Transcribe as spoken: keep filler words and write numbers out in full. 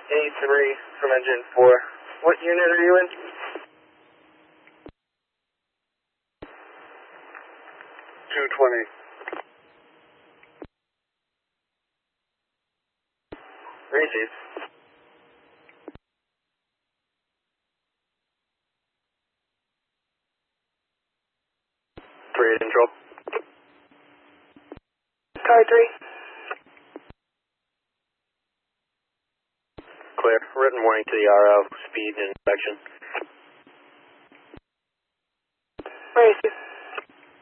A three from engine four. What unit are you in? two twenty. Receive. Three control. Car three. Clear. Written warning to the R O. Speed and inspection.